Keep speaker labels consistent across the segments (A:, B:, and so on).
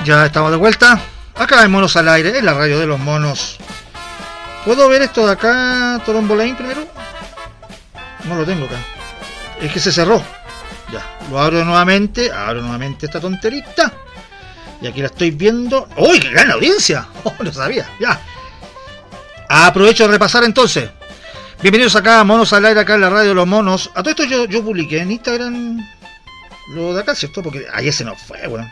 A: Ya estamos de vuelta. Acá en Monos al Aire, en la radio de los monos. ¿Puedo ver esto de acá, Torombolain, primero? No lo tengo acá. Es que se cerró. Ya, lo abro nuevamente esta tonterita. Y aquí la estoy viendo. ¡Uy, qué gran audiencia! Oh, no sabía, ya. Aprovecho de repasar entonces. Bienvenidos acá a Monos al Aire, acá en la radio de los monos. A todo esto yo publiqué en Instagram lo de acá, ¿cierto? Porque ayer se nos fue, weón.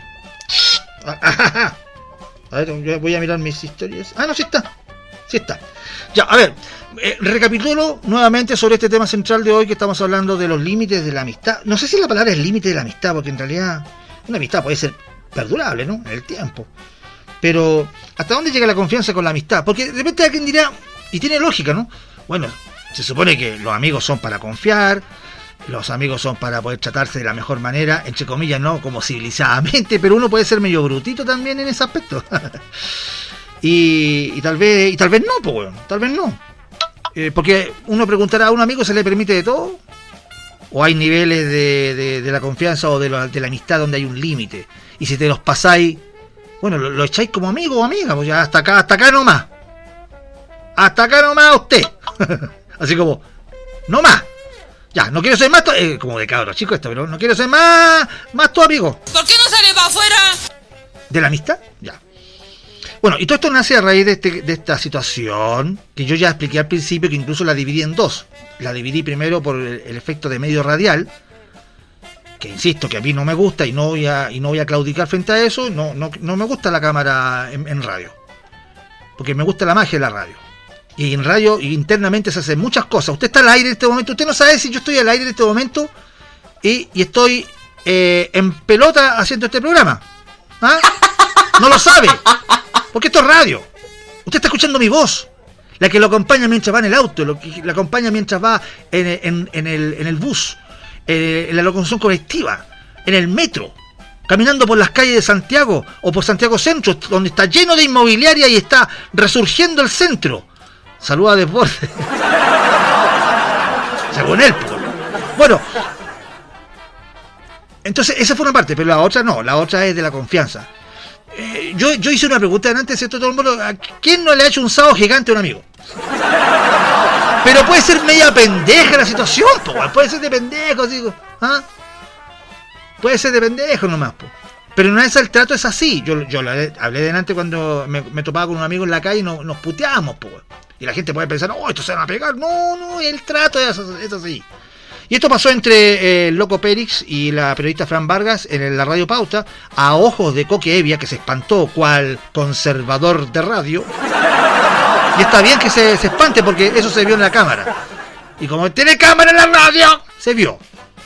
A: A ver, yo voy a mirar mis historias. Ah, no, sí está. Sí está. Ya, a ver, recapitulo nuevamente sobre este tema central de hoy, que estamos hablando de los límites de la amistad. No sé si la palabra es límite de la amistad, porque en realidad una amistad puede ser perdurable, ¿no? En el tiempo. Pero, ¿hasta dónde llega la confianza con la amistad? Porque de repente alguien dirá, y tiene lógica, ¿no? Bueno, se supone que los amigos son para confiar, los amigos son para poder tratarse de la mejor manera, entre comillas, no como civilizadamente, pero uno puede ser medio brutito también en ese aspecto. y tal vez no, pues bueno, tal vez no. Porque uno preguntará, ¿a un amigo se le permite de todo? ¿O hay niveles de la confianza o de la amistad donde hay un límite? Y si te los pasáis, bueno, lo echáis como amigo o amiga, pues ya hasta acá nomás. Hasta acá nomás usted. Así como, no más. Ya, no quiero ser más como de cabros chicos esto, pero no quiero ser más tu amigo.
B: ¿Por qué no sale para afuera?
A: ¿De la amistad? Ya. Bueno, y todo esto nace a raíz de esta situación que yo ya expliqué al principio, que incluso la dividí en dos. La dividí primero por el efecto de medio radial, que insisto que a mí no me gusta y no voy a claudicar frente a eso. No me gusta la cámara en radio, porque me gusta la magia de la radio. Y en radio internamente se hacen muchas cosas. Usted está al aire en este momento. Usted no sabe si yo estoy al aire en este momento y estoy en pelota haciendo este programa. ¿Ah? No lo sabe. Porque esto es radio. Usted está escuchando mi voz. La que lo acompaña mientras va en el auto. Lo que lo acompaña mientras va en el bus. En la locomoción colectiva. En el metro. Caminando por las calles de Santiago. O por Santiago Centro. Donde está lleno de inmobiliaria y está resurgiendo el centro. Saluda a Desbordes. Según él, pues. Bueno, entonces esa fue una parte, pero la otra no, la otra es de la confianza. Yo hice una pregunta antes, ¿cierto? Todo el mundo, ¿a quién no le ha hecho un sábado gigante a un amigo? Pero puede ser media pendeja la situación, pues. Puede ser de pendejo, digo. ¿Ah? Puede ser de pendejo nomás, pues. Pero no es el trato, es así. Yo hablé delante cuando me topaba con un amigo en la calle y nos puteábamos, pues. Y la gente puede pensar, no, esto se van a pegar. No, el trato es así. Y esto pasó entre el loco Périx y la periodista Fran Vargas en la Radio Pauta, a ojos de Coque Evia, que se espantó cual conservador de radio. Y está bien que se espante, porque eso se vio en la cámara. Y como tiene cámara en la radio, se vio.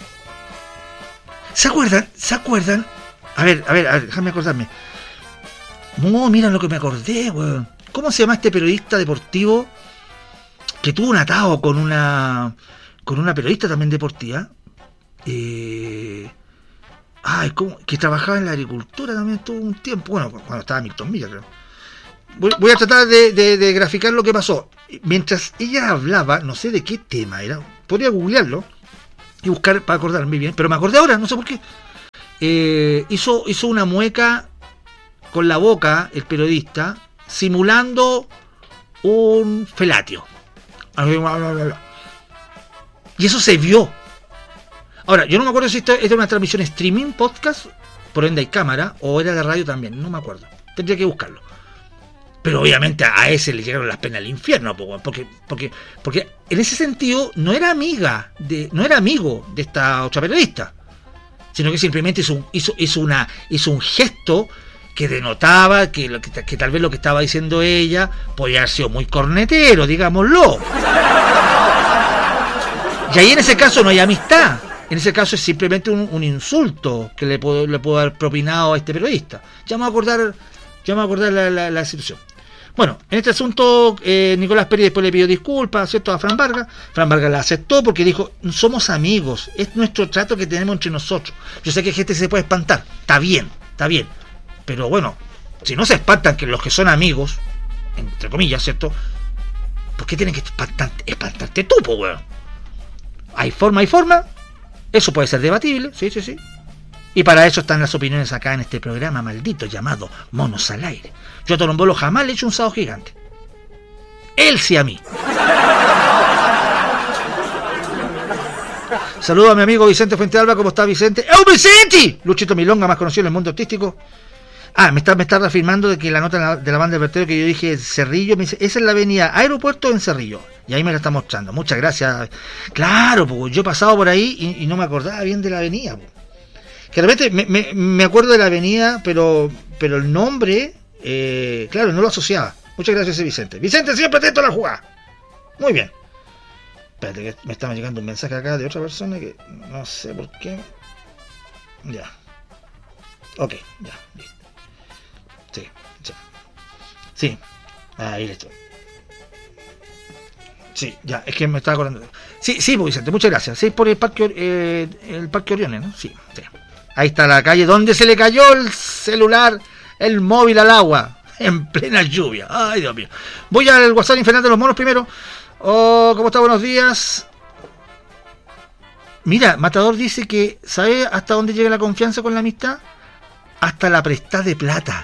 A: ¿Se acuerdan? A ver, déjame acordarme. No, mira lo que me acordé, weón. ¿Cómo se llama este periodista deportivo que tuvo un atado con una periodista también deportiva? Que trabajaba en la agricultura también tuvo un tiempo. Bueno, cuando estaba Milton Milla, creo. Voy a tratar de graficar lo que pasó. Mientras ella hablaba, no sé de qué tema era. Podría googlearlo y buscar para acordarme bien. Pero me acordé ahora, no sé por qué. Hizo una mueca con la boca, el periodista, simulando un felatio. Y eso se vio. Ahora, yo no me acuerdo si esto era una transmisión streaming, podcast, por ende hay cámara, o era de radio también, no me acuerdo. Tendría que buscarlo. Pero obviamente a ese le llegaron las penas al infierno, porque en ese sentido no era amigo de esta otra periodista, sino que simplemente hizo un gesto que denotaba que tal vez lo que estaba diciendo ella podía haber sido muy cornetero, digámoslo. Y ahí en ese caso no hay amistad. En ese caso es simplemente un insulto que le puedo haber propinado a este periodista. Ya me voy a acordar la situación. Bueno, en este asunto Nicolás Pérez después le pidió disculpas, ¿cierto?, a Fran Vargas. Fran Vargas la aceptó porque dijo, somos amigos, es nuestro trato que tenemos entre nosotros. Yo sé que gente se puede espantar, está bien. Pero bueno, si no se espantan que los que son amigos, entre comillas, ¿cierto?, ¿por qué tienen que espantarte tú, po, weón? Hay forma. Eso puede ser debatible, sí. Y para eso están las opiniones acá en este programa maldito llamado Monos al Aire. Yo a Torombolo jamás le he hecho un sábado gigante. Él sí a mí. Saludo a mi amigo Vicente Fuentealba. ¿Cómo está, Vicente? ¡Oh, Vicente! Luchito Milonga, más conocido en el mundo artístico. Me está reafirmando de que la nota de la banda del vertedero que yo dije Cerrillo, me dice, esa es la avenida Aeropuerto en Cerrillo. Y ahí me la está mostrando. Muchas gracias. Claro, pues yo he pasado por ahí y no me acordaba bien de la avenida. Pues. Que de repente me acuerdo de la avenida, pero el nombre, claro, no lo asociaba. Muchas gracias, Vicente. Vicente, siempre atento a la jugada. Muy bien. Espérate, que me estaba llegando un mensaje acá de otra persona que no sé por qué. Ya. Ok, ya, listo. Sí, ya. Sí, ahí listo. Sí, ya, es que me estaba acordando. Sí, pues Vicente, muchas gracias. Sí, por el Parque Oriones, ¿no? Sí, sí. Ahí está la calle donde se le cayó el celular, el móvil al agua, en plena lluvia. Ay, Dios mío. Voy al WhatsApp infernal de los monos primero. Oh, ¿cómo está? Buenos días. Mira, Matador dice que, ¿sabe hasta dónde llega la confianza con la amistad? Hasta la prestada de plata.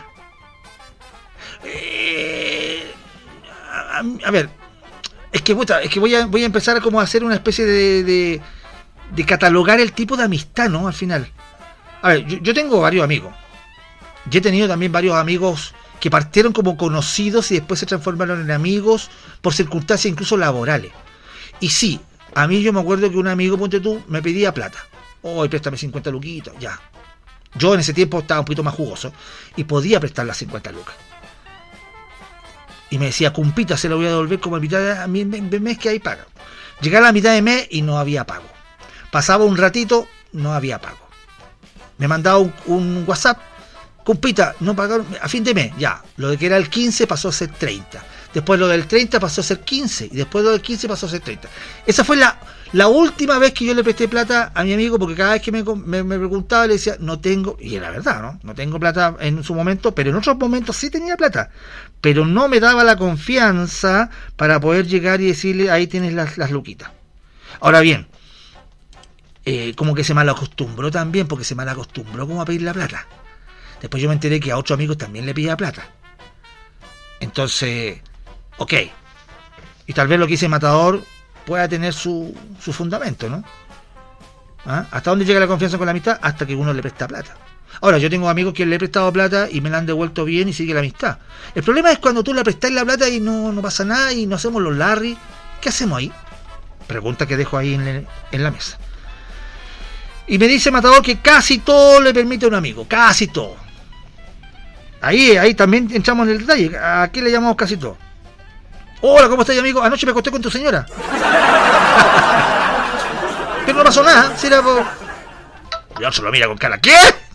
A: A ver, es que voy a empezar a como a hacer una especie de catalogar el tipo de amistad, ¿no? Al final. A ver, yo tengo varios amigos. Yo he tenido también varios amigos que partieron como conocidos y después se transformaron en amigos por circunstancias incluso laborales. Y sí, a mí yo me acuerdo que un amigo, ponte tú, me pedía plata. Préstame 50 luquitas, ya. Yo en ese tiempo estaba un poquito más jugoso y podía prestar las 50 lucas. Y me decía, cumpita, se lo voy a devolver como a mitad de mes que hay pago. Llegaba a la mitad de mes y no había pago. Pasaba un ratito, no había pago. Me mandaba un WhatsApp, cumpita, no pagaron, a fin de mes, ya. Lo de que era el 15 pasó a ser 30. Después lo del 30 pasó a ser 15. Y después lo del 15 pasó a ser 30. Esa fue la última vez que yo le presté plata a mi amigo, porque cada vez que me preguntaba le decía, no tengo, y era verdad, ¿no? No tengo plata en su momento, pero en otros momentos sí tenía plata. Pero no me daba la confianza para poder llegar y decirle, ahí tienes las luquitas. Ahora bien, como que se malacostumbró también, porque se malacostumbró como a pedir la plata. Después yo me enteré que a otros amigos también le pedía plata. Entonces, ok. Y tal vez lo que dice Matador pueda tener su fundamento, ¿no? ¿Hasta dónde llega la confianza con la amistad? Hasta que uno le presta plata. Ahora, yo tengo amigos que le he prestado plata y me la han devuelto bien y sigue la amistad. El problema es cuando tú le prestás la plata y no pasa nada y no hacemos los Larry. ¿Qué hacemos ahí? Pregunta que dejo ahí en la mesa. Y me dice Matador que casi todo le permite a un amigo. Casi todo. Ahí también entramos en el detalle. ¿A qué le llamamos casi todo? Hola, ¿cómo estás, amigo? Anoche me acosté con tu señora. Pero no pasó nada. Si era por... Yo se lo mira con cara. ¿Qué?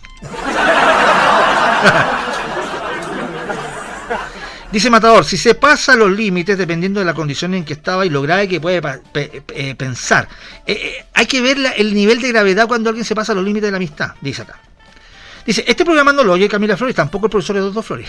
A: Dice Matador, si se pasa los límites dependiendo de la condición en que estaba y lo grave que puede pensar. Hay que ver el nivel de gravedad cuando alguien se pasa los límites de la amistad, dice acá. Dice, este programa no lo oye Camila Flores, tampoco el profesor Eduardo Flores.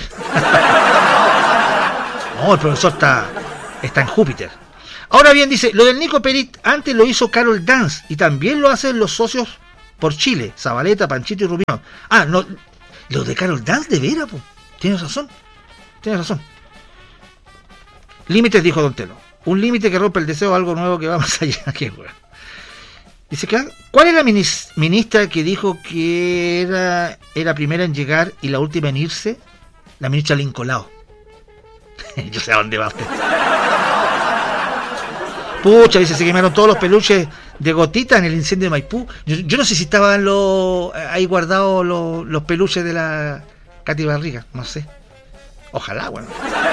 A: No, el profesor está en Júpiter. Ahora bien, dice, lo del Nico Perit antes lo hizo Carol Dance y también lo hacen los socios por Chile, Zabaleta, Panchito y Rubino. No, lo de Carol Dance de veras, pues. Tienes razón. Límites, dijo Don Telo. Un límite que rompe el deseo de algo nuevo que va más allá. Qué bueno. Dice que, ¿cuál es la ministra que dijo que era primera en llegar y la última en irse? La ministra Lincolao. Yo sé a dónde va usted. Pucha, dice, se quemaron todos los peluches de Gotita en el incendio de Maipú. Yo no sé si estaban ahí guardados los peluches de la Katy Barriga, no sé. Ojalá, bueno.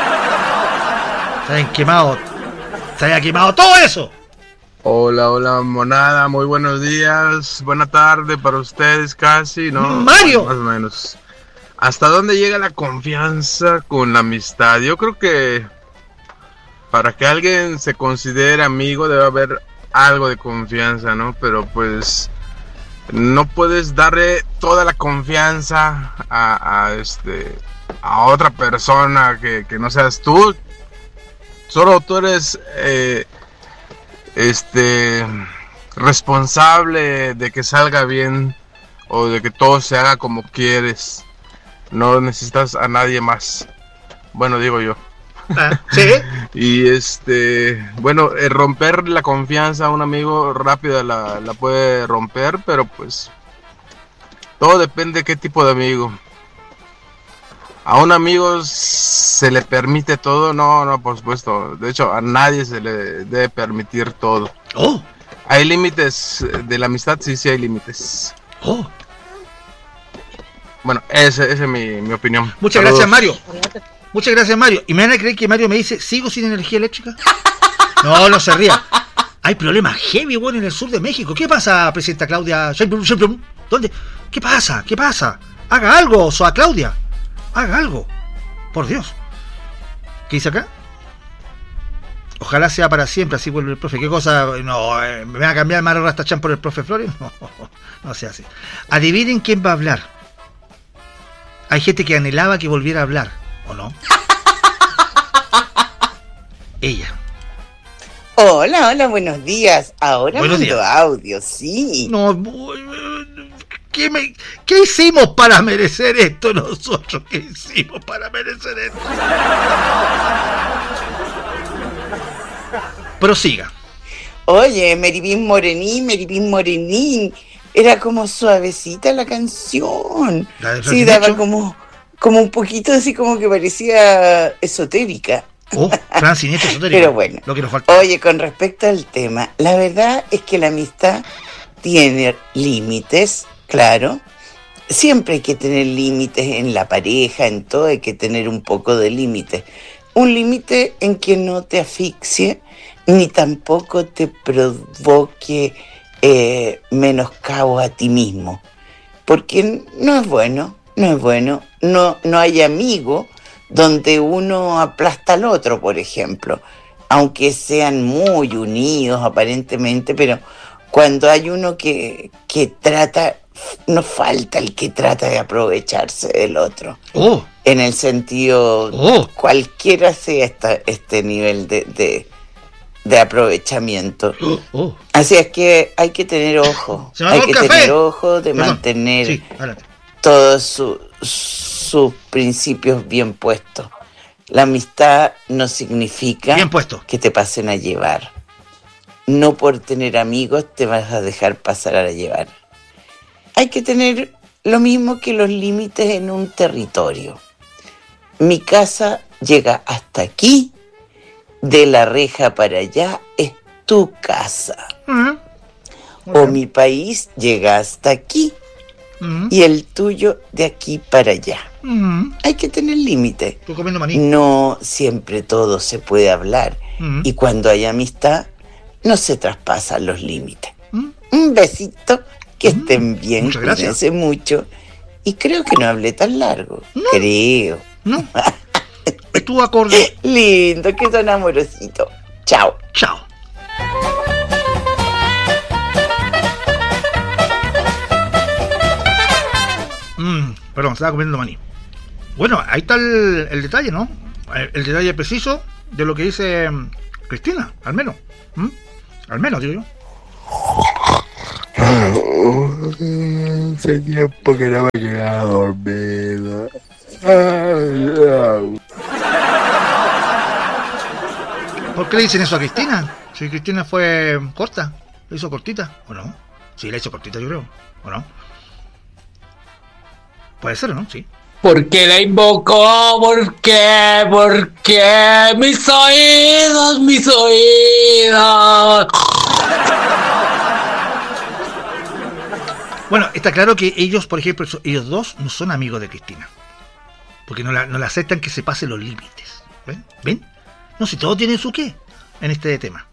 A: Se hayan quemado todo eso.
B: Hola, monada, muy buenos días. Buena tarde para ustedes casi, ¿no?
A: Mario.
B: Más o menos. ¿Hasta dónde llega la confianza con la amistad? Yo creo que para que alguien se considere amigo debe haber algo de confianza, ¿no? Pero pues no puedes darle toda la confianza a otra persona que no seas tú. Solo tú eres responsable de que salga bien o de que todo se haga como quieres. No necesitas a nadie más. Bueno, digo yo.
A: Sí.
B: Y bueno, romper la confianza a un amigo rápido la puede romper, pero pues todo depende de qué tipo de amigo. ¿A un amigo se le permite todo? No, por supuesto. De hecho, a nadie se le debe permitir todo.
A: Oh.
B: ¿Hay límites de la amistad? Sí hay límites.
A: Oh.
B: Bueno, esa es mi opinión.
A: Muchas gracias, Mario. Muchas gracias, Mario. ¿Y me van a creer que Mario me dice, sigo sin energía eléctrica? No se ría. Hay problemas heavy, bueno, en el sur de México. ¿Qué pasa, presidenta Claudia? ¿Dónde? ¿Qué pasa? Haga algo, Soa Claudia. Haga algo. Por Dios. ¿Qué dice acá? Ojalá sea para siempre, así vuelve el profe. ¿Qué cosa? No, ¿me van a cambiar Mario Rastachán por el profe Flores? No sea así. Adivinen quién va a hablar. Hay gente que anhelaba que volviera a hablar, ¿o no? Ella.
C: Hola, buenos días. Ahora
A: buenos
C: mando
A: días.
C: audio, sí.
A: No, ¿qué hicimos para merecer esto nosotros? ¿Qué hicimos para merecer esto? Prosiga.
C: Oye, Meribín Morenín. Era como suavecita la canción.
A: ¿La de
C: Sí, daba como un poquito así como que parecía esotérica.
A: Oh, Fran Siniestro esotérico.
C: Pero bueno,
A: lo que nos falta.
C: Oye, con respecto al tema, la verdad es que la amistad tiene límites, claro. Siempre hay que tener límites en la pareja, en todo hay que tener un poco de límites. Un límite en que no te asfixie, ni tampoco te provoque menoscabo a ti mismo. Porque no es bueno. No hay amigo donde uno aplasta al otro, por ejemplo, aunque sean muy unidos aparentemente, pero cuando hay uno que trata, no falta el que trata de aprovecharse del otro.
A: Oh.
C: En el sentido, cualquiera sea este nivel de aprovechamiento. Así es que hay que tener ojo, tener ojo de mantener todos sus principios bien puestos. La amistad no significa que te pasen a llevar. No por tener amigos te vas a dejar pasar a llevar. Hay que tener lo mismo que los límites en un territorio. Mi casa llega hasta aquí, de la reja para allá es tu casa. O mi país llega hasta aquí y el tuyo de aquí para allá. Hay que tener límites. No siempre todo se puede hablar y cuando hay amistad no se traspasan los límites. Un besito, que estén bien, cuídense mucho y creo que no hablé tan largo. Creo.
A: No. Estuvo acorde.
C: Lindo, que son amorositos. Chao.
A: Perdón, estaba comiendo maní. Bueno, ahí está el detalle, ¿no? El detalle preciso de lo que dice Cristina, al menos. Al menos, digo yo.
D: Hace tiempo que no me quedaba dormido.
A: ¿Por qué le dicen eso a Cristina? Si Cristina fue corta, la hizo cortita, ¿o no? Sí, la hizo cortita, yo creo, ¿o no? Puede ser, ¿no? Sí.
E: ¿Por qué la invocó? ¿Por qué? ¿Por qué? ¡Mis oídos! ¡Mis oídos!
A: Bueno, está claro que ellos, por ejemplo, ellos dos no son amigos de Cristina. Porque no la aceptan que se pasen los límites. ¿Ven? No sé, todos tienen su qué en este tema.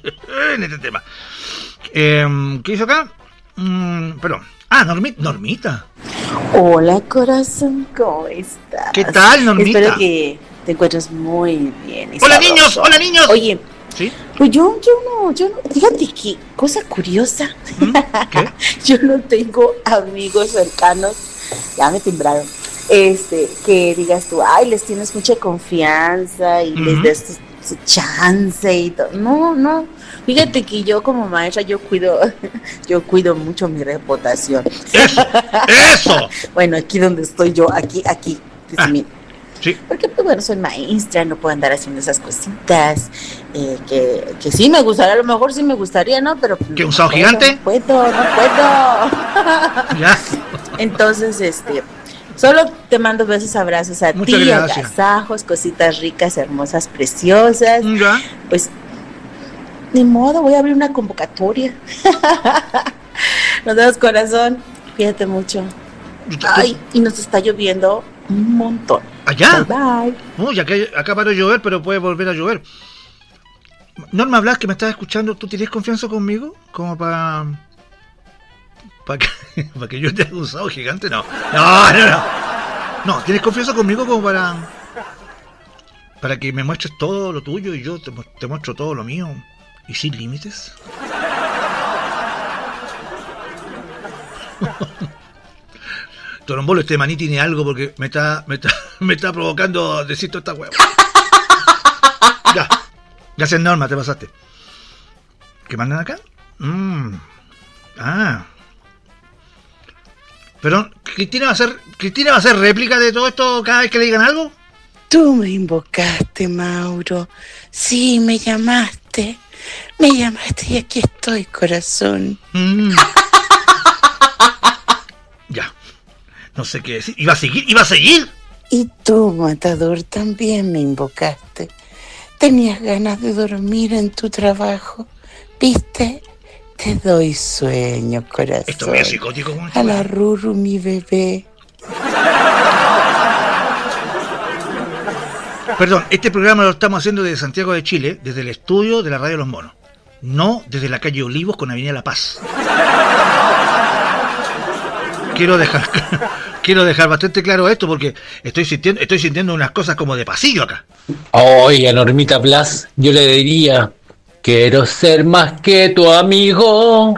A: ¿Qué hizo acá? Perdón. Normita.
F: Hola, corazón, ¿cómo estás?
A: ¿Qué tal, Normita?
F: Espero que te encuentres muy bien.
A: ¡Hola, niños!
F: Oye,
A: ¿sí?
F: Pues yo no, fíjate que cosa curiosa.
A: ¿Qué?
F: Yo no tengo amigos cercanos, ya me timbraron, que digas tú, ay, les tienes mucha confianza y les des su chance y todo. No. Fíjate que yo como maestra yo cuido mucho mi reputación.
A: ¡Eso!
F: Bueno, aquí donde estoy yo, aquí.
A: Sí.
F: Porque pues bueno, soy maestra, no puedo andar haciendo esas cositas que sí me gustaría, a lo mejor sí me gustaría, ¿no? Pero
A: ¿que un sábado gigante?
F: No puedo.
A: Ya.
F: Entonces, solo te mando besos, abrazos a
A: Muchas
F: ti,
A: gracias.
F: agasajos, cositas ricas, hermosas, preciosas.
A: Ya.
F: Pues, ni modo, voy a abrir una convocatoria. Nos vemos, corazón. Cuídate mucho. Ay, y nos está lloviendo un montón.
A: ¿Allá?
F: Bye.
A: No, ya que acá paró de llover, pero puede volver a llover. Norma Blas, que me estás escuchando, ¿tú tienes confianza conmigo? Como para que yo te haga un sábado gigante, no. No, ¿tienes confianza conmigo como para que me muestres todo lo tuyo y yo te muestro todo lo mío y sin límites? Torombolo, este maní tiene algo porque me está provocando decir toda esta hueá. Ya. Gracias, Norma, te pasaste. ¿Qué mandan acá? Perdón, ¿Cristina va a hacer réplica de todo esto cada vez que le digan algo?
C: Tú me invocaste, Mauro. Sí, me llamaste y aquí estoy, corazón.
A: Ya. No sé qué decir. ¿Iba a seguir?
C: Y tú, matador, también me invocaste. Tenías ganas de dormir en tu trabajo. ¿Viste? Te doy sueño, corazón.
A: Esto es medio psicótico.
C: A la Ruru, mi bebé.
A: Perdón, este programa lo estamos haciendo desde Santiago de Chile, desde el estudio de la Radio Los Monos. No desde la calle Olivos con Avenida La Paz. Quiero dejar bastante claro esto porque estoy sintiendo unas cosas como de pasillo acá.
E: Oye, Normita Blas, yo le diría, quiero ser más que tu amigo.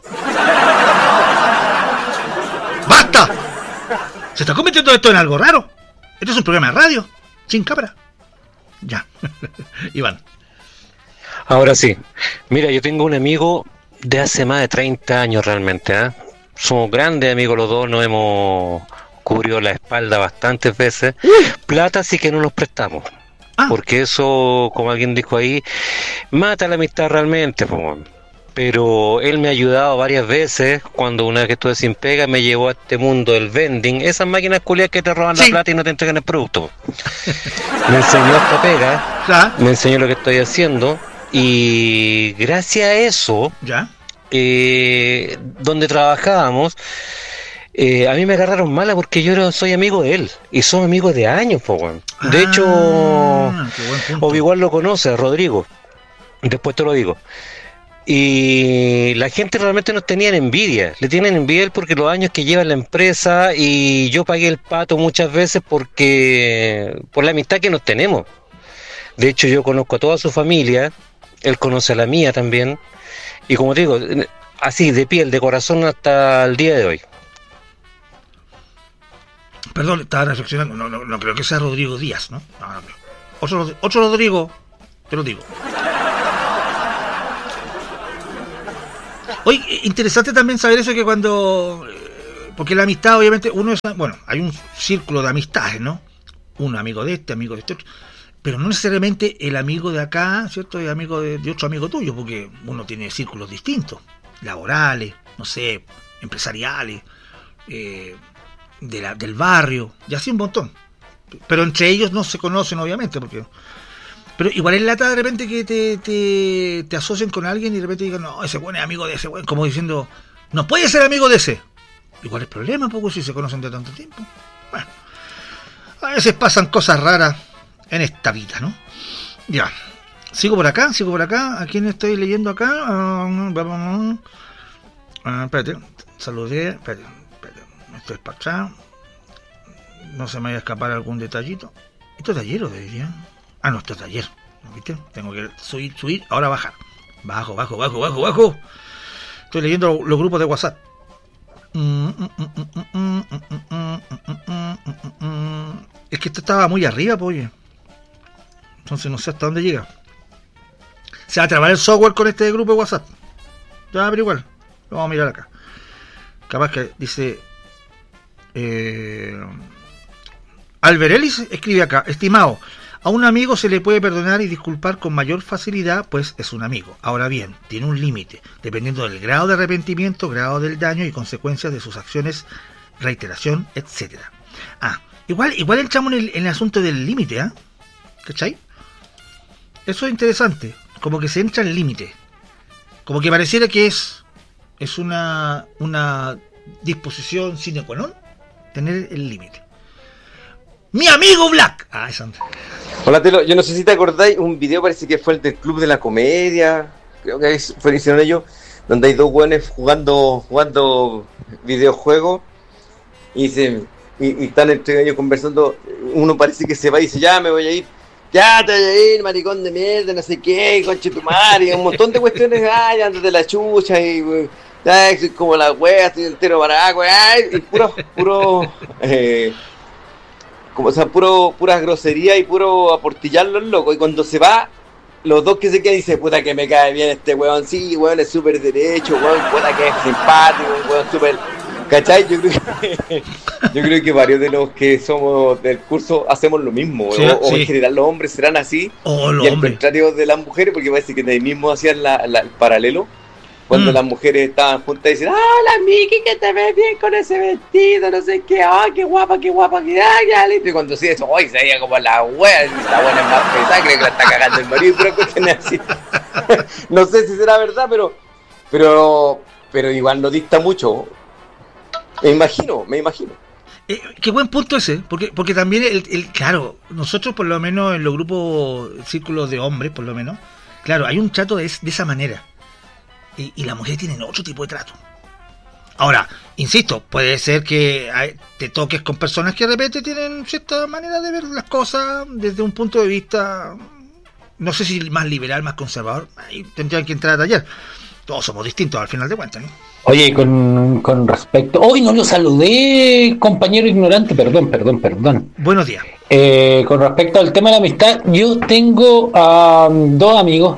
A: ¡Basta! ¿Se está convirtiendo esto en algo raro? Esto es un programa de radio, sin cámara. Ya. Iván.
G: Ahora sí. Mira, yo tengo un amigo de hace más de 30 años realmente, ¿eh? Somos grandes amigos los dos, nos hemos cubrido la espalda bastantes veces. Plata sí que no nos prestamos. Porque eso, como alguien dijo ahí, mata la amistad realmente. Pero él me ha ayudado varias veces. Cuando una vez que estuve sin pega, me llevó a este mundo del vending. Esas máquinas culiadas que te roban la plata y no te entregan el producto. Me enseñó esta pega, me enseñó lo que estoy haciendo. Y gracias a eso...
A: ¿Ya?
G: Donde trabajábamos, a mí me agarraron mala porque yo soy amigo de él y somos amigos de años, de hecho, o igual lo conoce, Rodrigo, después te lo digo. Y la gente realmente nos tenían envidia, le tienen envidia a él porque los años que lleva en la empresa, y yo pagué el pato muchas veces por la amistad que nos tenemos. De hecho, yo conozco a toda su familia, él conoce a la mía también. Y como te digo, así de piel, de corazón hasta el día de hoy.
A: Perdón, estaba reflexionando. No creo que sea Rodrigo Díaz, ¿no? Otro Rodrigo, te lo digo. Oye, interesante también saber eso, que cuando... Porque la amistad, obviamente, uno es... Bueno, hay un círculo de amistades, ¿no? Un amigo de este otro. Pero no necesariamente el amigo de acá, ¿cierto? Es amigo de otro amigo tuyo, porque uno tiene círculos distintos, laborales, no sé, empresariales, del barrio, y así un montón. Pero entre ellos no se conocen, obviamente, pero igual es lata de repente que te asocien con alguien y de repente digan, no, ese buen es amigo de ese buen, como diciendo, no puede ser amigo de ese. Igual es problema, poco si se conocen de tanto tiempo. Bueno, a veces pasan cosas raras en esta vida, ¿no? Ya. Sigo por acá. ¿A quién estoy leyendo acá? Espérate. Saludé. Espérate. Esto es para atrás. No se me vaya a escapar algún detallito. ¿Esto es de ayer o de ayer? No, esto es de ayer. ¿Viste? Tengo que subir, ahora bajar. Bajo. Estoy leyendo los grupos de WhatsApp. Es que esto estaba muy arriba, pues, oye. Entonces no sé hasta dónde llega. Se va a trabar el software con este grupo de WhatsApp. Ya, pero igual, lo vamos a mirar acá. Capaz que dice... Alberelis escribe acá: estimado, a un amigo se le puede perdonar y disculpar con mayor facilidad, pues es un amigo. Ahora bien, tiene un límite, dependiendo del grado de arrepentimiento, grado del daño y consecuencias de sus acciones, reiteración, etcétera. Igual entramos en el asunto del límite, ¿eh? ¿Cachai? Eso es interesante, como que se entra en el límite, como que pareciera que es una disposición sine qua non tener el límite. ¡Mi amigo Black! Eso.
H: Hola, Telo, yo no sé si te acordáis, un video parece que fue el del Club de la Comedia, creo que hicieron ellos, donde hay dos güeyes jugando videojuegos y están entre ellos conversando. Uno parece que se va y dice: ya me voy a ir, ya te voy a ir, maricón de mierda, no sé qué, conche tu madre, un montón de cuestiones, ándate la chucha y ya, soy como la wea, estoy entero para agua, y puras groserías y puro aportillar los locos. Y cuando se va, los dos que se quedan dicen: puta que me cae bien este weón, sí, weón es súper derecho, weón, puta que es simpático, weón súper... ¿Cachai? Yo creo que varios de los que somos del curso hacemos lo mismo, sí, o en general los hombres serán así, y al contrario de las mujeres, porque parece que de ahí mismo hacían el paralelo. Cuando las mujeres estaban juntas y decían: hola Miki, que te ves bien con ese vestido, no sé qué, qué guapa, que lindo. Y cuando sí eso, se veía como la wea, la buena es más pesada, creo que la está cagando el marido, pero cuestiones así. No sé si será verdad, pero igual no dista mucho. Me imagino.
A: Qué buen punto ese, porque también claro, nosotros por lo menos en los grupos, círculos de hombres, por lo menos, claro, hay un trato de esa manera. Y las mujeres tienen otro tipo de trato. Ahora, insisto, puede ser que te toques con personas que de repente tienen cierta manera de ver las cosas desde un punto de vista, no sé si más liberal, más conservador. Ahí tendrían que entrar a tallar. Todos somos distintos al final de cuentas, ¿no?
E: Oye, con respecto... Hoy no lo saludé, compañero ignorante, perdón.
A: Buenos días.
E: Con respecto al tema de la amistad, yo tengo dos amigos,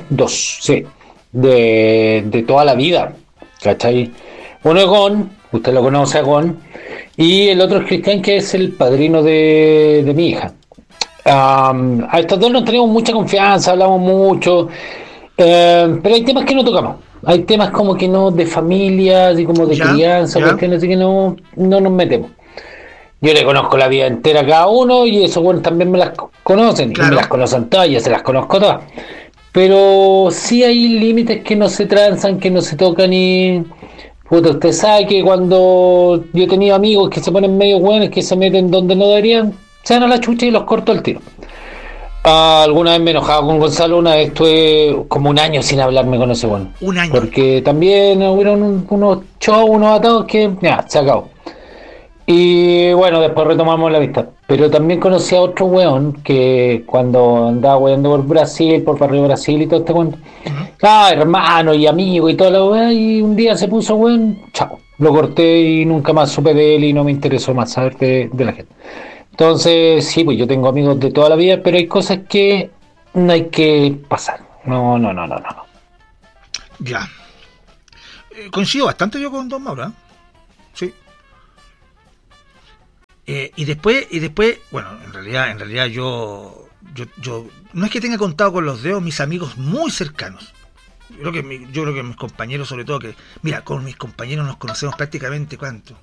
E: de toda la vida, ¿cachai? Uno es Gon, usted lo conoce a Gon, y el otro es Cristian, que es el padrino de mi hija. A estos dos nos tenemos mucha confianza, hablamos mucho, pero hay temas que no tocamos. Hay temas como que no, de familia, así como de crianza, cuestiones así que no nos metemos. Yo le conozco la vida entera a cada uno y eso, bueno, también me las conocen, claro. Y me las conocen todas, ya se las conozco todas. Pero sí hay límites que no se transan, que no se tocan y... Puta, usted sabe que cuando yo he tenido amigos que se ponen medio buenos, que se meten donde no deberían, se van a la chucha y los corto al tiro. Alguna vez me enojaba con Gonzalo, una vez estuve como un año sin hablarme con ese bueno.
A: Un año.
E: Porque también hubieron unos shows, unos atados que ya, se acabó. Y bueno, después retomamos la amistad. Pero también conocí a otro weón que cuando andaba weando por Brasil, por Barrio Brasil y todo este cuento. Hermano y amigo y toda la weá, y un día se puso weón, chao. Lo corté y nunca más supe de él y no me interesó más saber de la gente. Entonces, sí, pues yo tengo amigos de toda la vida, pero hay cosas que no hay que pasar. No.
A: Ya. Coincido bastante yo con Don Mauro, ¿eh? Sí. Y después, bueno, en realidad yo no es que tenga contado con los dedos mis amigos muy cercanos. Yo creo que mis compañeros, sobre todo, que mira, con mis compañeros nos conocemos prácticamente, ¿cuánto?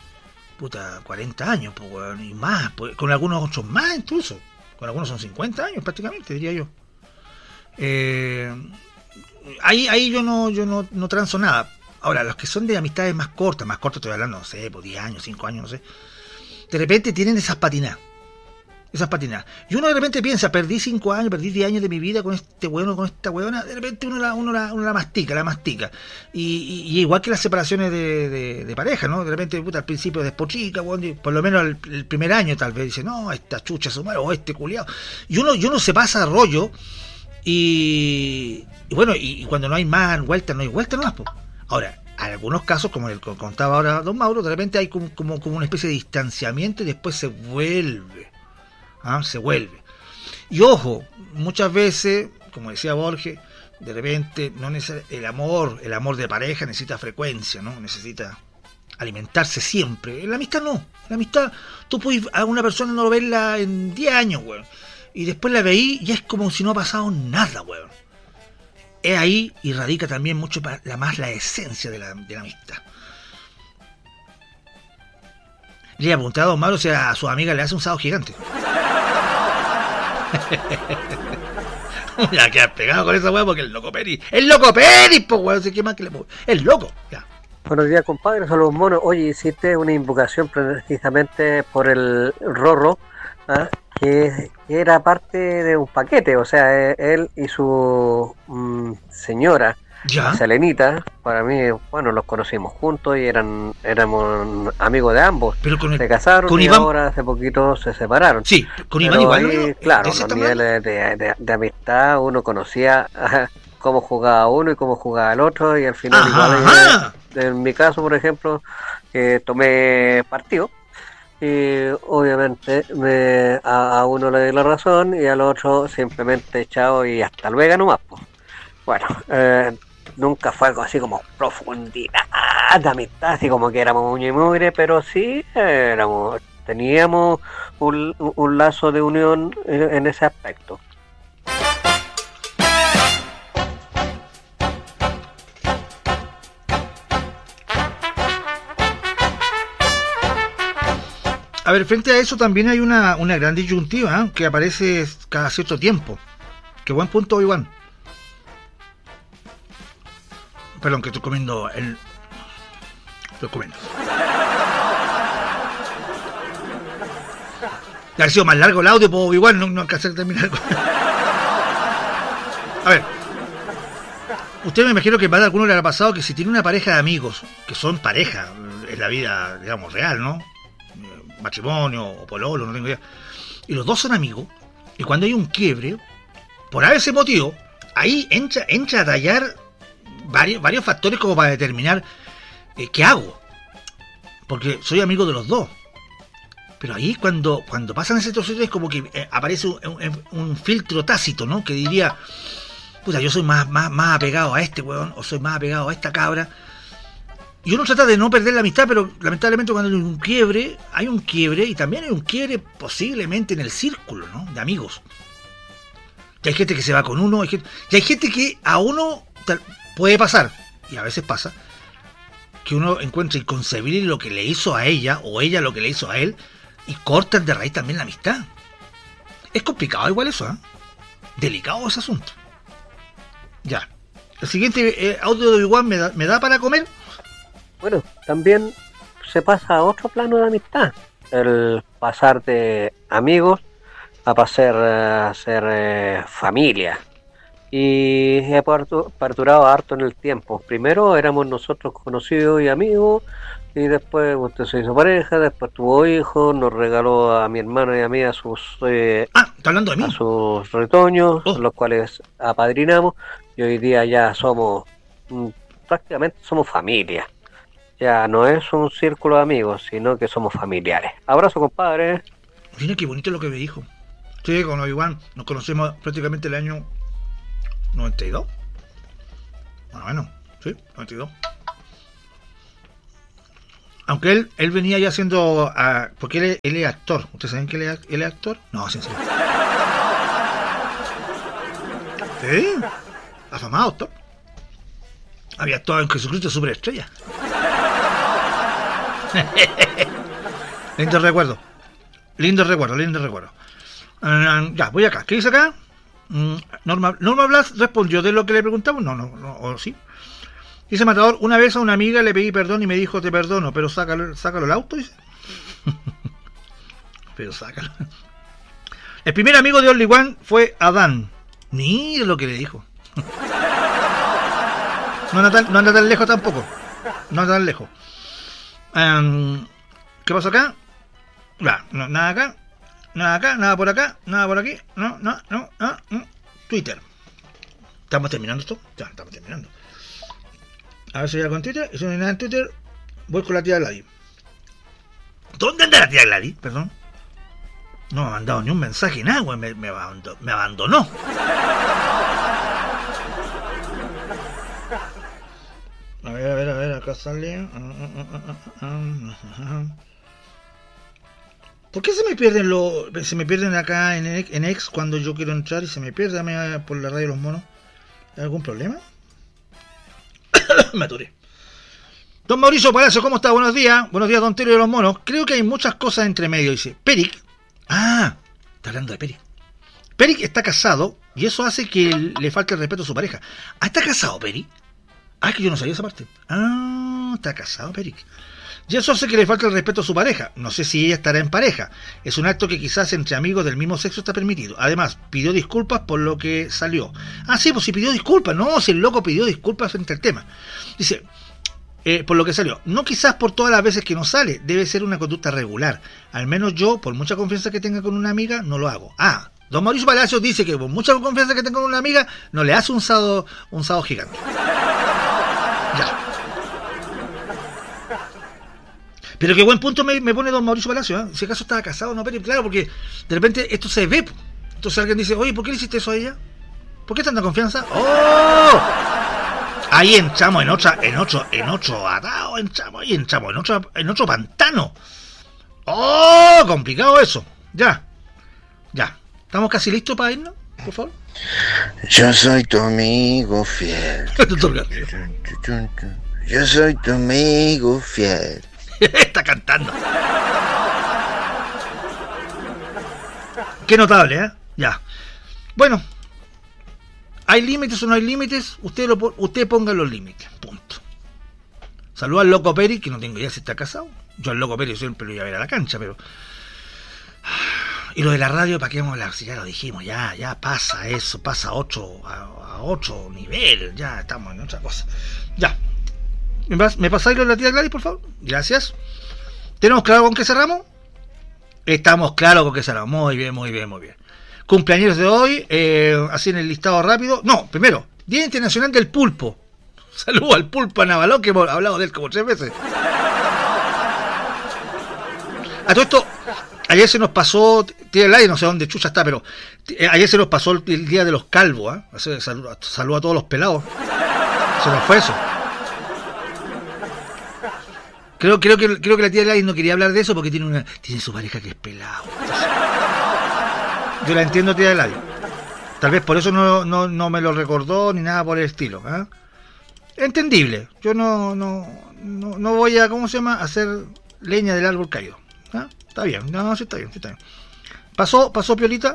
A: 40 años, pues, bueno, y más, pues, con algunos otros más incluso, con algunos son 50 años prácticamente, diría yo. Ahí yo no transo nada. Ahora, los que son de amistades más cortas estoy hablando, no sé, por 10 años, 5 años, no sé, de repente tienen esas patinadas. Y uno de repente piensa, perdí 5 años, perdí 10 años de mi vida con este hueón, con esta hueona. De repente uno la mastica. Y igual que las separaciones de pareja, ¿no? De repente, al principio despotrica, por lo menos el primer año tal vez dice, no, esta chucha su madre, o este culiado. Y uno se pasa rollo, y bueno, y cuando no hay más vuelta, no hay vuelta nomás, pues. Ahora, en algunos casos, como el que contaba ahora Don Mauro, de repente hay como una especie de distanciamiento y después se vuelve. Se vuelve. Y ojo, muchas veces, como decía Borges, de repente no el amor de pareja necesita frecuencia, ¿no? Necesita alimentarse siempre. En la amistad no. En la amistad tú puedes a una persona no verla en 10 años, weón. Y después la veí y es como si no ha pasado nada, weón. Es ahí y radica también mucho más la esencia de la amistad. Le ha preguntado a Don Mauro si a su amiga le hace un sábado gigante. Ya quedas pegado con esa weá porque el loco Peri, pues weón, ¿qué más que le puedo? El loco, ya.
I: Buenos días, compadre, saludos monos. Oye, hiciste una invocación precisamente por el Rorro, ¿ah? Que era parte de un paquete, o sea, él y su señora, Selenita, para mí, bueno, los conocimos juntos y éramos amigos de ambos.
A: Pero
I: se casaron y Iván... ahora hace poquito se separaron.
A: Sí, con Iván igual.
I: Ahí, claro, los niveles de amistad, uno conocía cómo jugaba uno y cómo jugaba el otro, y al final igual, en mi caso, por ejemplo, tomé partido. Y obviamente a uno le doy la razón y al otro simplemente chao y hasta luego nomás. Pues. Bueno, nunca fue algo así como profundidad de amistad, así como que éramos uña y mugre, pero sí teníamos un lazo de unión en ese aspecto.
A: A ver, frente a eso también hay una gran disyuntiva, ¿eh? Que aparece cada cierto tiempo. Qué buen punto, Iván. Perdón, que estoy comiendo Estoy comiendo. Ha sido más largo el audio, pues igual no alcancé a terminar. A ver. Usted me imagino que más de alguno le ha pasado que si tiene una pareja de amigos, que son pareja en la vida, digamos, real, ¿no? Matrimonio o pololo, no tengo idea. Y los dos son amigos, y cuando hay un quiebre, por ese motivo, ahí entra a tallar varios factores como para determinar qué hago. Porque soy amigo de los dos. Pero ahí cuando pasan esas situaciones es como que aparece un filtro tácito, ¿no? Que diría, puta, yo soy más apegado a este weón, o soy más apegado a esta cabra. Y uno trata de no perder la amistad, pero lamentablemente cuando hay un quiebre y también hay un quiebre posiblemente en el círculo, ¿no? De amigos. Y hay gente que se va con uno, y hay gente que a uno puede pasar, y a veces pasa, que uno encuentra inconcebible lo que le hizo a ella, o ella lo que le hizo a él, y cortan de raíz también la amistad. Es complicado igual eso, ¿eh? Delicado ese asunto. Ya. El siguiente audio de Igual me da para comer.
I: Bueno, también se pasa a otro plano de amistad, el pasar de amigos a pasar a ser familia. Y he perdurado harto en el tiempo. Primero éramos nosotros conocidos y amigos, y después usted se hizo pareja, después tuvo hijos, nos regaló a mi hermano y a mí a sus
A: ¿está hablando de mí?
I: A sus retoños, los cuales apadrinamos, y hoy día ya somos prácticamente somos familia. Ya no es un círculo de amigos, sino que somos familiares. Abrazo, compadre.
A: Mira qué bonito lo que me dijo. Sí, con Iván nos conocemos prácticamente el año 92. Bueno, sí, 92. Aunque él venía ya haciendo... porque él es actor. ¿Ustedes saben que él es actor? No, sí, sí. Sí, afamado actor. Había actuado en Jesucristo Superestrella. Lindo recuerdo. Ya, voy acá. ¿Qué dice acá? Norma Blas respondió de lo que le preguntamos. No, o sí. Dice Matador, una vez a una amiga le pedí perdón y me dijo te perdono, pero sácalo el auto, dice. Pero sácalo. El primer amigo de Only One fue Adán. Mira lo que le dijo. No anda tan lejos tampoco. No anda tan lejos. ¿Qué pasó acá? Nada acá. Nada por acá. Nada por aquí. No. Twitter. ¿Estamos terminando esto? Ya, estamos terminando. A ver si hay algo en Twitter. Y si no hay nada en Twitter, voy con la tía Gladys. ¿Dónde anda la tía Gladys? Perdón. No me ha mandado ni un mensaje, nada, güey. Me abandonó. A ver, acá sale. ¿Por qué se me pierden acá en X cuando yo quiero entrar y se me pierde por la radio de los monos? ¿Hay algún problema? Me aturé. Don Mauricio Palacio, ¿cómo está? Buenos días, don Telio de los monos. Creo que hay muchas cosas entre medio, dice. Peric. Ah, está hablando de Peric. Peric está casado y eso hace que le falte el respeto a su pareja. Ah, ¿está casado Peric? Ah, es que yo no sabía esa parte. Ah, está casado Peric. Y eso hace que le falte el respeto a su pareja. No sé si ella estará en pareja. Es un acto que quizás entre amigos del mismo sexo está permitido. Además, pidió disculpas por lo que salió. Ah, sí, pues si pidió disculpas. No, si el loco pidió disculpas frente al tema. Dice, por lo que salió. No quizás por todas las veces que no sale. Debe ser una conducta regular. Al menos yo, por mucha confianza que tenga con una amiga, no lo hago. Ah, don Mauricio Palacios dice que por mucha confianza que tenga con una amiga, no le hace un sábado gigante. Ya. Pero qué buen punto me pone don Mauricio Palacio, ¿eh? Si acaso estaba casado o no, pero claro, porque de repente esto se ve. Entonces alguien dice, oye, ¿por qué le hiciste eso a ella? ¿Por qué tanta confianza? ¡Oh! Ahí entramos en otro atado, entramos en otro pantano. ¡Oh! Complicado eso. Ya. ¿Estamos casi listos para irnos? Por favor.
D: Yo soy tu amigo fiel. Yo soy tu amigo fiel.
A: Está cantando. Qué notable, ¿eh? Ya. Bueno. ¿Hay límites o no hay límites? Usted ponga los límites. Punto. Saluda al loco Peri, que no tengo idea si está casado. Yo al loco Peri siempre lo iba a ver a la cancha, pero... Y lo de la radio, ¿para qué vamos a hablar? Si ya lo dijimos, ya pasa eso, pasa a otro nivel. Ya estamos en otra cosa. Ya. ¿Me pasáis lo de la tía Gladys, por favor? Gracias. ¿Tenemos claro con qué cerramos? Estamos claros con qué cerramos. Muy bien. Cumpleaños de hoy, así en el listado rápido. No, primero, Día Internacional del Pulpo. Saludos al pulpo Navalón, que hemos hablado de él como 3 veces. A todo esto, ayer se nos pasó, tía Gladys, no sé dónde chucha está, pero ayer se nos pasó el día de los calvos, ¿eh? Saludo a todos los pelados. Se nos fue eso. Creo que la tía Gladys no quería hablar de eso porque tiene su pareja que es pelado. Entonces, yo la entiendo, tía Gladys. Tal vez por eso no me lo recordó ni nada por el estilo. ¿Eh? Entendible. Yo no voy a, ¿cómo se llama?, hacer leña del árbol caído. ¿Eh? Está bien. No, sí está bien. Pasó Piolita.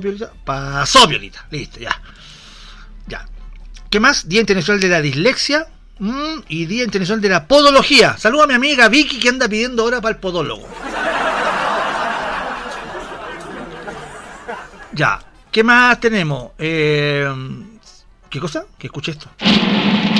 A: Listo, ya. ¿Qué más? Día Internacional de la Dislexia. Y Día Internacional de la Podología. Saluda a mi amiga Vicky, que anda pidiendo hora para el podólogo. Ya. ¿Qué más tenemos? ¿Qué cosa? Que escuché esto.